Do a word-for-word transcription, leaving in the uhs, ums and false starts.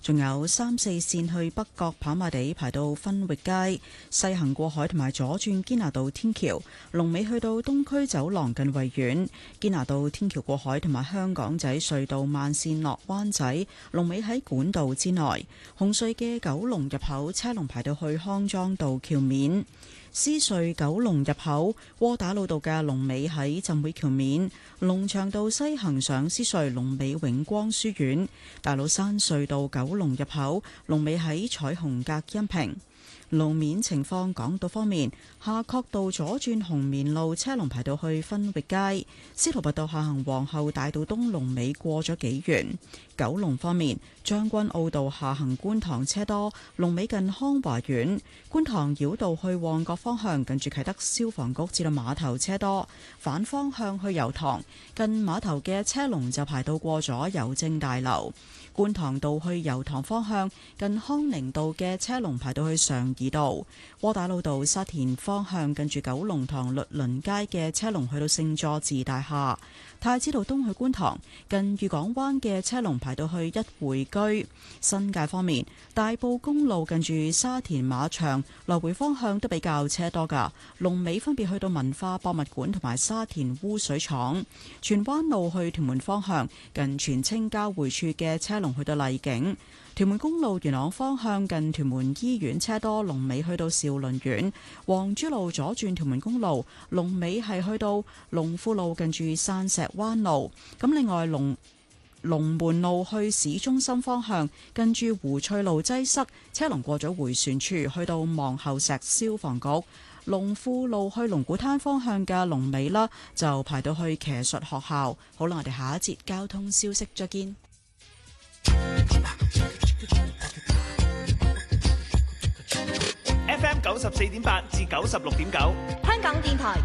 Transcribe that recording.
仲有三四線去北角跑馬地排到分域街，西行過海同埋左轉堅拿道天橋，龍尾去到東區走廊近維園。堅拿道天橋過海同埋香港仔隧道慢線落灣仔，龍尾喺管道之內。紅隧嘅九龍入口車龍排到去康莊道橋面。獅隧九龍入口窩打老道嘅龍尾喺浸會橋面，龍翔道西行上獅隧龍尾永光書院，大老山隧道九龍入口龍尾喺彩虹隔音屏。路面情況，港島方面，夏慤道左轉紅棉路車龍排到去分域街，司徒拔道下行皇后大道東龍尾過咗幾遠。九龍方面，將軍澳道下行觀塘車多，龍尾近康華苑。觀塘繞道去旺角方向近住啟德消防局至到碼頭車多，反方向去油塘近碼頭嘅車龍就排到過咗郵政大樓。觀塘道去油塘方向近康寧道嘅車龍排到去上怡道。窩打老道沙田方向近住九龍塘律倫街嘅車龍去到聖佐治大廈。太子道東去觀塘近裕港灣嘅車龍排到去一匯居。新界方面，大埔公路近住沙田馬場來回方向都比較車多噶，龍尾分別去到文化博物館同埋沙田污水廠。荃灣路去屯門方向近荃青交匯處嘅車龍去到麗景。屯門公路元朗方向近屯門醫院車多，龍尾去到兆麟苑。黃珠路左轉屯門公路龍尾係去到龍富路近住山石灣路。咁另外龍龍門路去市中心方向近住湖翠路擠塞，車龍過咗回旋處去到望后石消防局。龍富路去龍鼓灘方向嘅龍尾啦，就排到去騎術學校。好啦，我哋下一節交通消息再見。 F M 九十四點八至九十六點九， 香港電台